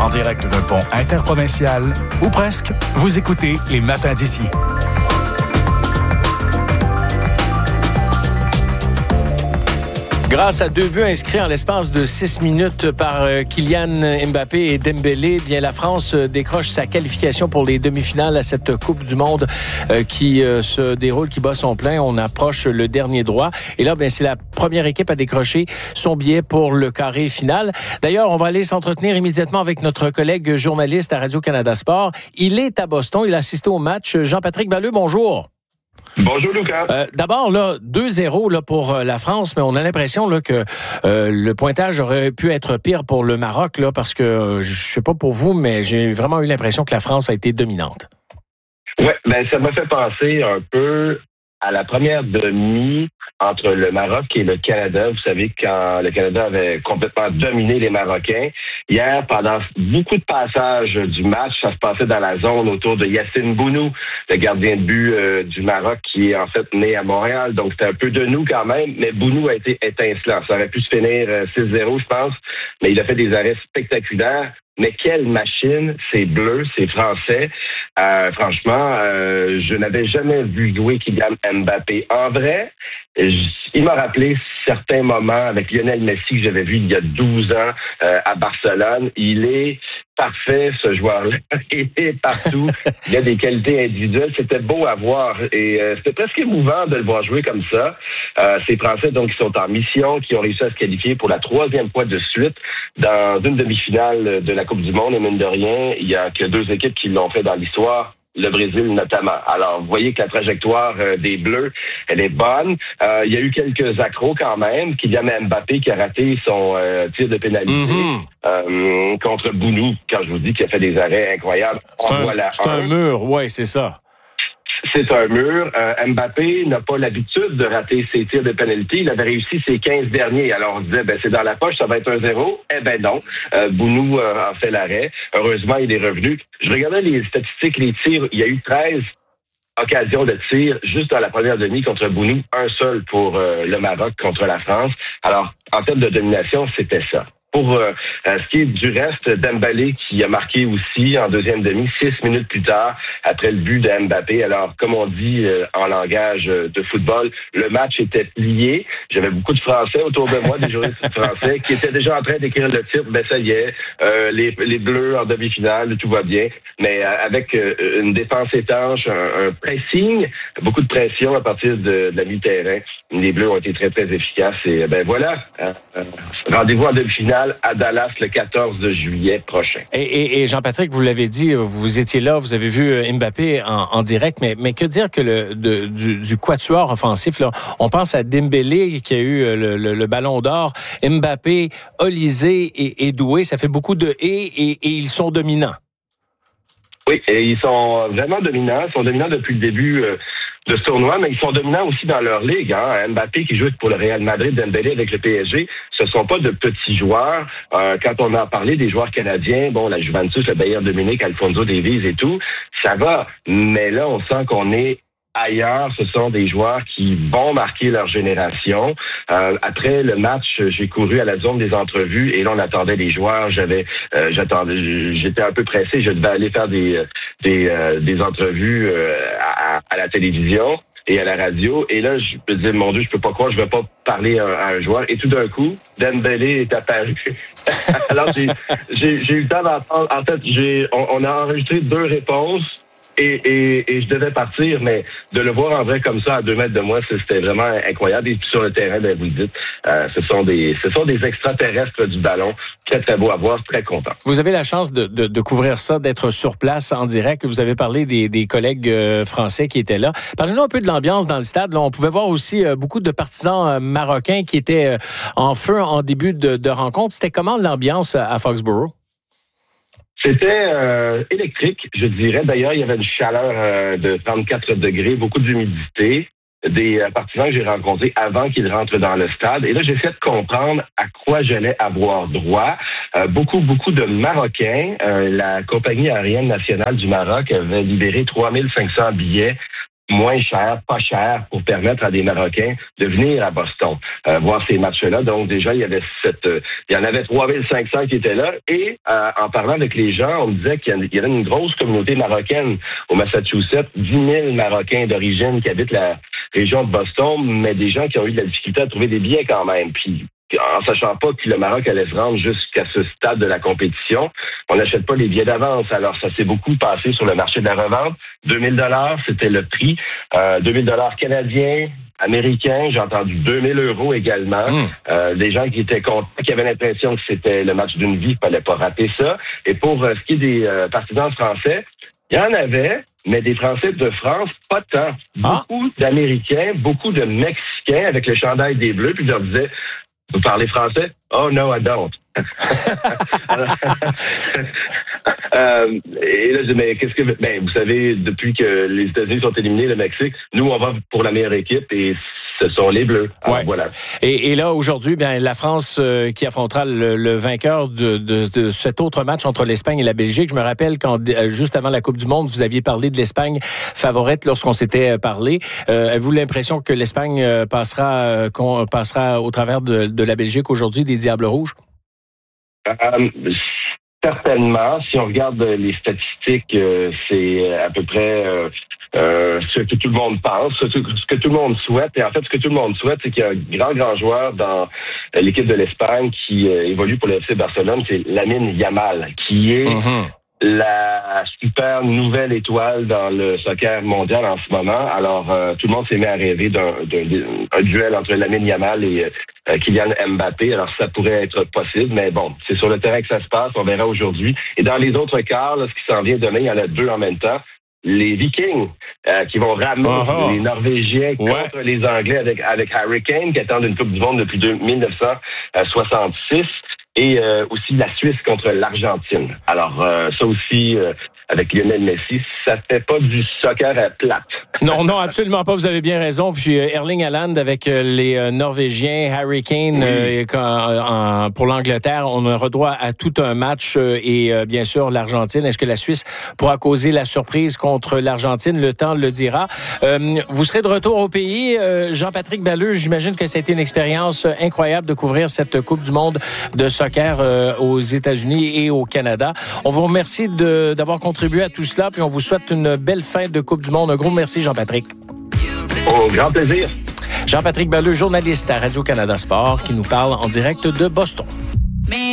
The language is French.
En direct d'un pont interprovincial, ou presque, vous écoutez Les Matins d'ici. Grâce à 2 buts inscrits en l'espace de 6 minutes par Kylian Mbappé et Dembélé, bien la France décroche sa qualification pour les demi-finales à cette Coupe du Monde qui se déroule, qui bat son plein. On approche le dernier droit. Et là, bien, c'est la première équipe à décrocher son billet pour le carré final. D'ailleurs, on va aller s'entretenir immédiatement avec notre collègue journaliste à Radio-Canada Sport. Il est à Boston. Il a assisté au match. Jean-Patrick Balleux, bonjour. Bonjour Lucas. D'abord, là, 2-0 là, pour la France, mais on a l'impression là, que le pointage aurait pu être pire pour le Maroc, là, parce que je sais pas pour vous, mais j'ai vraiment eu l'impression que la France a été dominante. Ouais, ben ça m'a fait penser un peu à la première demi entre le Maroc et le Canada. Vous savez, quand le Canada avait complètement dominé les Marocains. Hier, pendant beaucoup de passages du match, ça se passait dans la zone autour de Yassine Bounou, le gardien de but du Maroc, qui est en fait né à Montréal. Donc, c'était un peu de nous quand même, mais Bounou a été étincelant. Ça aurait pu se finir 6-0, je pense, mais il a fait des arrêts spectaculaires. Mais quelle machine, c'est bleu, c'est français. Franchement, je n'avais jamais vu jouer Kylian Mbappé. En vrai, il m'a rappelé certains moments avec Lionel Messi que j'avais vu il y a 12 ans à Barcelone. Il est parfait, ce joueur-là. Il est partout. Il a des qualités individuelles. C'était beau à voir. Et c'était presque émouvant de le voir jouer comme ça. Ces Français, donc, qui sont en mission, qui ont réussi à se qualifier pour la 3e fois de suite dans une demi-finale de la Coupe du Monde. Et mine de rien, il y a que 2 équipes qui l'ont fait dans l'histoire. Le Brésil notamment. Alors, vous voyez que la trajectoire des Bleus, elle est bonne. Il y a eu quelques accros quand même. Kylian Mbappé qui a raté son tir de pénalité contre Bounou, quand je vous dis qu'il a fait des arrêts incroyables. C'est un mur, oui, c'est ça. C'est un mur. Mbappé n'a pas l'habitude de rater ses tirs de pénalité. Il avait réussi ses 15 derniers. Alors, on disait, c'est dans la poche, ça va être 1-0. Eh ben non. Bounou a fait l'arrêt. Heureusement, il est revenu. Je regardais les statistiques, les tirs. Il y a eu 13 occasions de tir juste dans la première demi contre Bounou. Un seul pour le Maroc contre la France. Alors, en termes de domination, c'était ça. Pour ce qui est du reste, Dembélé qui a marqué aussi en deuxième demi, 6 minutes plus tard, après le but de Mbappé. Alors, comme on dit en langage de football, le match était plié. J'avais beaucoup de Français autour de moi, des journalistes français, qui étaient déjà en train d'écrire le titre. Ben ça y est, les Bleus en demi-finale, tout va bien. Mais avec une défense étanche, un pressing, beaucoup de pression à partir de la mi-terrain. Les Bleus ont été très, très efficaces. Et ben voilà, rendez-vous en demi-finale à Dallas le 14 juillet prochain. Et Jean-Patrick, vous l'avez dit, vous étiez là, vous avez vu Mbappé en direct, mais que dire que du quatuor offensif, là, on pense à Dembélé qui a eu le ballon d'or, Mbappé, Olysée et Doué, ça fait beaucoup de et ils sont dominants. Oui, et ils sont vraiment dominants. Ils sont dominants depuis le début de ce tournoi, mais ils sont dominants aussi dans leur ligue. Hein. Mbappé qui joue pour le Real Madrid, Dembélé avec le PSG, ce sont pas de petits joueurs. Quand on a parlé des joueurs canadiens, la Juventus, le Bayern de Munich, Alphonso Davies et tout, ça va. Mais là, on sent qu'on est ailleurs. Ce sont des joueurs qui vont marquer leur génération. Après le match, j'ai couru à la zone des entrevues et là, on attendait les joueurs. J'étais un peu pressé. Je devais aller faire des entrevues à la télévision et à la radio. Et là, je me disais, mon Dieu, je peux pas croire, je vais pas parler à un joueur. Et tout d'un coup, Dembélé est apparu. Alors, j'ai eu le temps d'entendre. En fait, on a enregistré 2 réponses. Et je devais partir, mais de le voir en vrai comme ça à 2 mètres de moi, c'était vraiment incroyable. Et puis sur le terrain, vous le dites, ce sont des extraterrestres du ballon. Très, très beau à voir, très content. Vous avez la chance de couvrir ça, d'être sur place en direct. Vous avez parlé des collègues français qui étaient là. Parlez-nous un peu de l'ambiance dans le stade. Là, on pouvait voir aussi beaucoup de partisans marocains qui étaient en feu en début de rencontre. C'était comment l'ambiance à Foxborough? C'était électrique, je dirais. D'ailleurs, il y avait une chaleur de 34 degrés, beaucoup d'humidité. Des partisans que j'ai rencontrés avant qu'ils rentrent dans le stade. Et là, j'essaie de comprendre à quoi j'allais avoir droit. Beaucoup de Marocains. La compagnie aérienne nationale du Maroc avait libéré 3500 billets moins cher, pas cher, pour permettre à des Marocains de venir à Boston voir ces matchs-là. Donc déjà, il y en avait 3500 qui étaient là. Et en parlant avec les gens, on me disait qu'il y avait une grosse communauté marocaine au Massachusetts, 10 000 Marocains d'origine qui habitent la région de Boston, mais des gens qui ont eu de la difficulté à trouver des billets quand même. Puis en sachant pas que le Maroc allait se rendre jusqu'à ce stade de la compétition, on n'achète pas les billets d'avance. Alors, ça s'est beaucoup passé sur le marché de la revente. 2000 $, c'était le prix. 2000 $ canadiens, américains. J'ai entendu 2000 € également. Des gens qui étaient contents, qui avaient l'impression que c'était le match d'une vie, il fallait pas rater ça. Et pour ce qui est des partisans français, il y en avait, mais des Français de France, pas tant. Beaucoup d'Américains, beaucoup de Mexicains avec le chandail des Bleus, puis je leur disais, vous parlez français? Oh no, I don't. Et là, je dis, mais qu'est-ce que... Ben, vous savez, depuis que les États-Unis sont éliminés, le Mexique, nous, on va pour la meilleure équipe et ce sont les Bleus. Alors, voilà. Et là, aujourd'hui, bien, la France qui affrontera le vainqueur de cet autre match entre l'Espagne et la Belgique. Je me rappelle quand, juste avant la Coupe du Monde, vous aviez parlé de l'Espagne favorite lorsqu'on s'était parlé. Avez-vous l'impression que l'Espagne passera au travers de la Belgique aujourd'hui, des Diables Rouges? Certainement. Si on regarde les statistiques, c'est à peu près ce que tout le monde pense, ce que tout le monde souhaite. Et en fait, ce que tout le monde souhaite, c'est qu'il y a un grand joueur dans l'équipe de l'Espagne qui évolue pour le FC Barcelone, c'est Lamine Yamal, qui est la super nouvelle étoile dans le soccer mondial en ce moment. Alors, tout le monde s'est mis à rêver d'un duel entre Lamine Yamal et Kylian Mbappé. Alors, ça pourrait être possible, mais bon, c'est sur le terrain que ça se passe. On verra aujourd'hui. Et dans les autres quarts, là, ce qui s'en vient demain, il y en a 2 en même temps. Les Vikings qui vont ramener les Norvégiens contre les Anglais avec Harry Kane, qui attendent une Coupe du Monde depuis 1966. Et aussi la Suisse contre l'Argentine. Alors, ça aussi, avec Lionel Messi, ça fait pas du soccer à plate. Non, absolument pas. Vous avez bien raison. Puis Erling Haaland avec les Norvégiens, Harry Kane pour l'Angleterre, on a droit à tout un match et bien sûr l'Argentine. Est-ce que la Suisse pourra causer la surprise contre l'Argentine? Le temps le dira. Vous serez de retour au pays. Jean-Patrick Balleux, j'imagine que ça a été une expérience incroyable de couvrir cette Coupe du Monde de soccer aux États-Unis et au Canada. On vous remercie d'avoir contribué à tout cela, puis on vous souhaite une belle fin de Coupe du Monde. Un gros merci, Jean-Patrick. Au grand plaisir. Jean-Patrick Balleux, journaliste à Radio-Canada Sport, qui nous parle en direct de Boston.